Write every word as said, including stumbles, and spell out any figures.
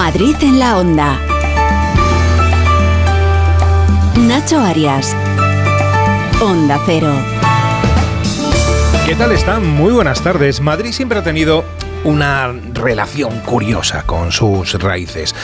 Madrid en la Onda. Nacho Arias. Onda Cero. ¿Qué tal están? Muy buenas tardes. Madrid siempre ha tenido una relación curiosa con sus raíces.